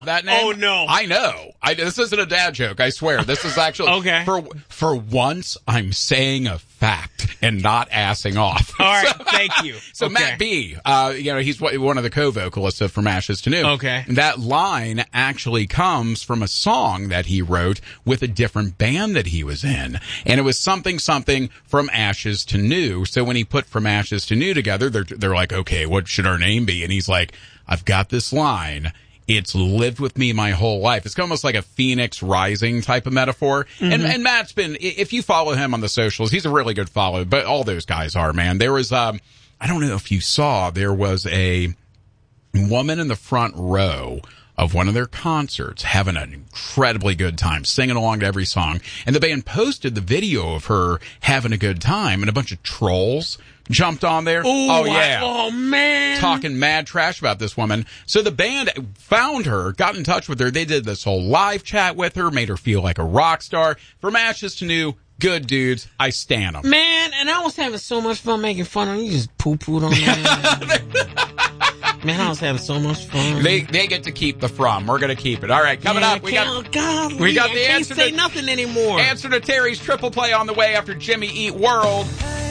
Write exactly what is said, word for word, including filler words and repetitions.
that name? Oh, no. I know. I, this isn't a dad joke, I swear. This is actually... Okay. For, for once, I'm saying a fact and not assing off. All right, so, thank you. So okay. Matt B, uh, you know, he's one of the co-vocalists of From Ashes to New. Okay. That line actually comes from a song that he wrote with a different band that he was in. And it was something, something From Ashes to New. So when he put From Ashes to New together, they're, they're like, okay, what should our name be? And he's like, I've got this line. It's lived with me my whole life. It's almost like a phoenix rising type of metaphor. Mm-hmm. And, and Matt's been, if you follow him on the socials, he's a really good follow, but all those guys are, man. There was, um, I don't know if you saw, there was a woman in the front row of one of their concerts having an incredibly good time, singing along to every song. And the band posted the video of her having a good time, and a bunch of trolls jumped on there. Ooh, oh, yeah. I, oh, man. Talking mad trash about this woman. So the band found her, got in touch with her. They did this whole live chat with her, made her feel like a rock star. From Ashes to New, good dudes. I stan them. Man, and I was having so much fun making fun of them. You just poo-pooed on that. Man, I was having so much fun. They they get to keep the From. We're going to keep it. All right, coming yeah, up, we got, God, we got I the can't answer say to, nothing anymore. Answer to Terry's triple play on the way after Jimmy Eat World.